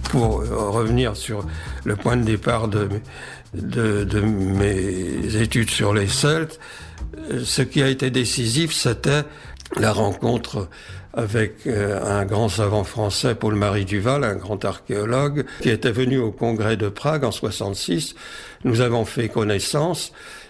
Pour revenir sur le point de départ de mes études sur les Celtes, ce qui a été décisif, c'était la rencontre avec un grand savant français, Paul-Marie Duval, un grand archéologue, qui était venu au congrès de Prague en 66. Nous avons fait connaissance